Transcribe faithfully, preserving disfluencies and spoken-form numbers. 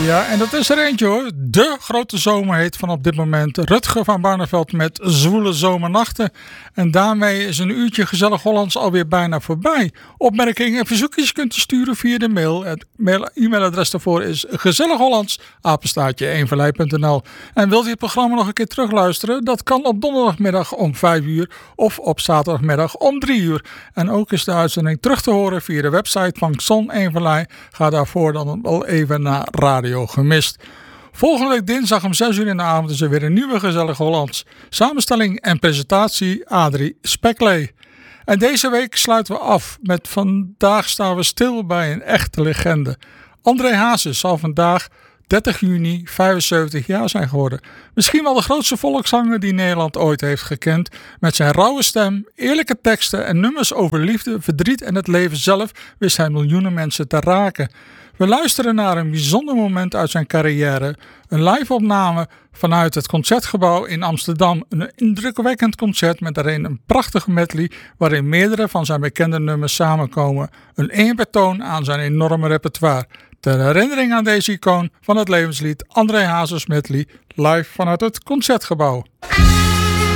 Ja, en dat is er eentje hoor. De grote zomerhit van op dit moment. Rutger van Barneveld met Zwoele Zomernachten. En daarmee is een uurtje Gezellig Hollands alweer bijna voorbij. Opmerkingen en verzoekjes kunt u sturen via de mail. Het mail, e-mailadres daarvoor is gezellighollands apenstaartje eenverlei punt n l. En wilt u het programma nog een keer terugluisteren? Dat kan op donderdagmiddag om vijf uur of op zaterdagmiddag om drie uur. En ook is de uitzending terug te horen via de website van Xon Eenverlei. Ga daarvoor dan wel even naar Radio Gemist. Volgende week dinsdag om zes uur in de avond is er weer een nieuwe Gezellig Hollands. Samenstelling en presentatie Adrie Speklee. En deze week sluiten we af met Vandaag staan we stil bij een echte legende. André Hazes zal vandaag dertig juni vijfenzeventig jaar zijn geworden. Misschien wel de grootste volkszanger die Nederland ooit heeft gekend. Met zijn rauwe stem, eerlijke teksten en nummers over liefde, verdriet en het leven zelf wist hij miljoenen mensen te raken. We luisteren naar een bijzonder moment uit zijn carrière. Een live-opname vanuit het Concertgebouw in Amsterdam. Een indrukwekkend concert met daarin een prachtige medley waarin meerdere van zijn bekende nummers samenkomen. Een eerbetoon aan zijn enorme repertoire. Ter herinnering aan deze icoon van het levenslied André Hazes medley live vanuit het Concertgebouw.